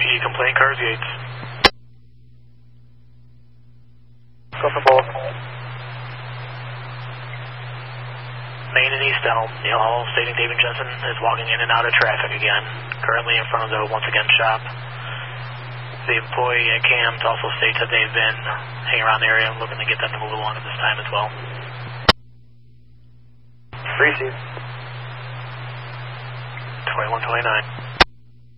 PD complaint cars, Yates. Go for both. Main and East Elm, Neil Hall stating David Jensen is walking in and out of traffic again, currently in front of the once again shop. The employee at CAMS also states that they've been hanging around the area and looking to get them to move along at this time as well. Receive. 2129.